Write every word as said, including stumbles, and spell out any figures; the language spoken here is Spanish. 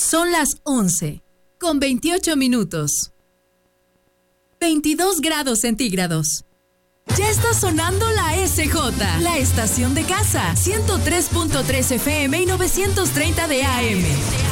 Son las once, con veintiocho minutos. veintidós grados centígrados. Ya está sonando la S J, la estación de casa, ciento tres punto tres F M y novecientos treinta de A M.